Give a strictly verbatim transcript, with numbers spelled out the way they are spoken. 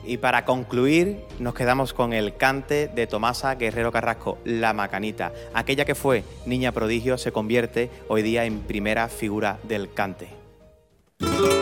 Y para concluir, nos quedamos con el cante de Tomasa Guerrero Carrasco, La Macanita. Aquella que fue niña prodigio se convierte hoy día en primera figura del cante.